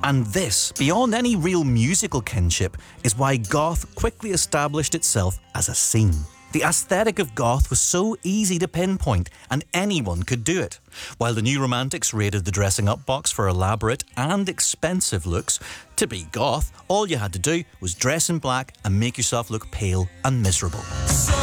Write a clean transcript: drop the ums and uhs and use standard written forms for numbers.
And this, beyond any real musical kinship, is why goth quickly established itself as a scene. The aesthetic of goth was so easy to pinpoint, and anyone could do it. While the New Romantics raided the dressing up box for elaborate and expensive looks, to be goth, all you had to do was dress in black and make yourself look pale and miserable.